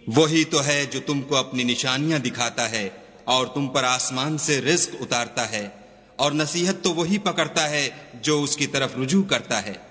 वही तो है जो तुमको अपनी निशानियां दिखाता है और तुम पर आसमान से रिज्क उतारता है, और नसीहत तो वही पकड़ता है जो उसकी तरफ रुजू करता है।